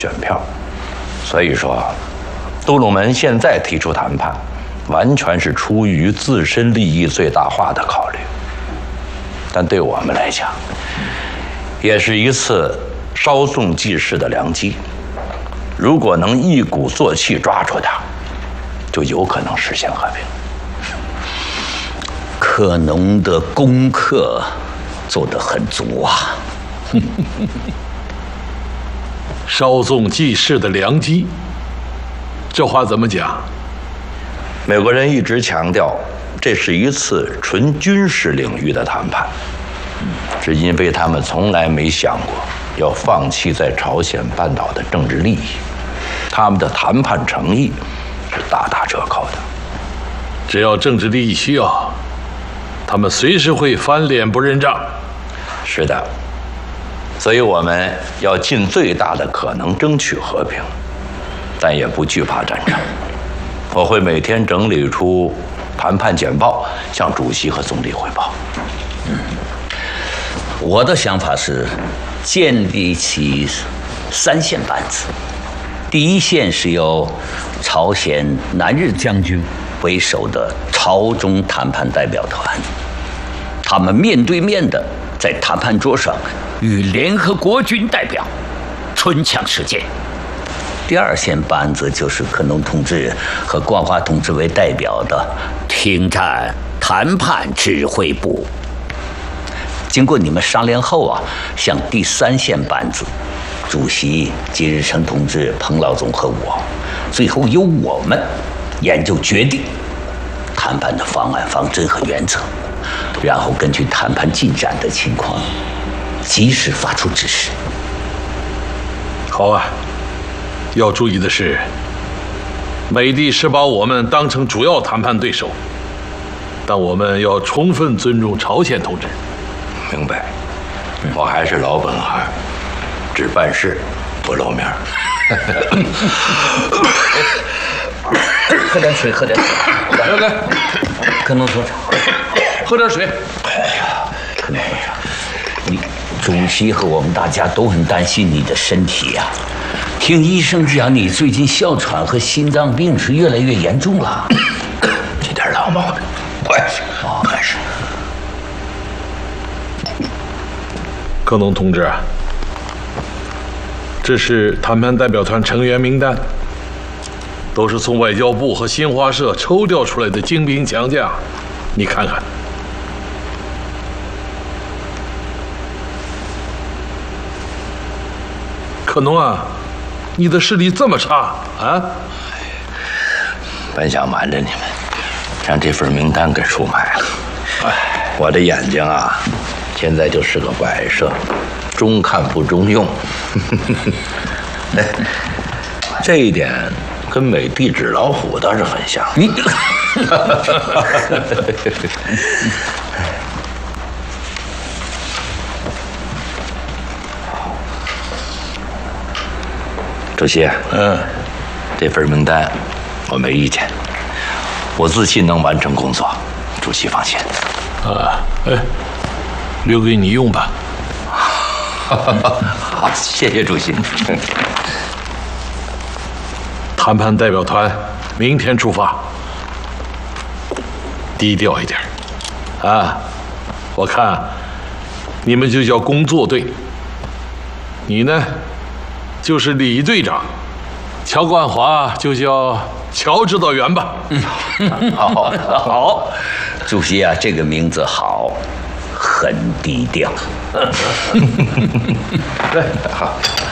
选票。所以说，杜鲁门现在提出谈判，完全是出于自身利益最大化的考虑。但对我们来讲，也是一次稍纵即逝的良机。如果能一鼓作气抓住它，就有可能实现和平。 克农的功课做得很足啊！ 稍纵即逝的良机，这话怎么讲？ 美国人一直强调，这是一次纯军事领域的谈判，是因为他们从来没想过要放弃在朝鲜半岛的政治利益，他们的谈判诚意是大打折扣的。 只要政治利益需要，他们随时会翻脸不认账。 是的，所以我们要尽最大的可能争取和平，但也不惧怕战争。我会每天整理出谈判简报，向主席和总理汇报。 我的想法是，建立起3线班子。第一线是由朝鲜南日将军为首的朝中谈判代表团，他们面对面的在谈判桌上与联合国军代表唇枪舌剑。第2线班子就是克农同志和冠华同志为代表的停战谈判指挥部。经过你们商量后啊，向第3线班子，主席金日成同志、彭老总和我，最后由我们研究决定谈判的方案、方针和原则，然后根据谈判进展的情况，及时发出指示。 好啊，要注意的是，美帝是把我们当成主要谈判对手，但我们要充分尊重朝鲜同志。 明白，我还是老本行，只办事不露面。 喝点水，喝点水。 来， 克农所长， 喝点水。 哎呀，克农所长，你主席和我们大家都很担心你的身体呀。听医生讲，你最近哮喘和心脏病是越来越严重了。 这点老毛病，不碍事，不碍事。 克农同志，这是谈判代表团成员名单，都是从外交部和新华社抽调出来的精兵强将，你看看。克农啊，你的视力这么差啊？ 本想瞒着你们，让这份名单给出卖了。我的眼睛啊，现在就是个摆设，中看不中用。这一点跟美帝纸老虎倒是很像。主席，这份名单我没意见，我自信能完成工作，主席放心。 留给你用吧。 好，谢谢主席。 谈判代表团明天出发，低调一点啊！我看你们就叫工作队，你呢就是李队长，乔冠华就叫乔指导员吧。 好，主席啊，这个名字好，很低调。 对，好。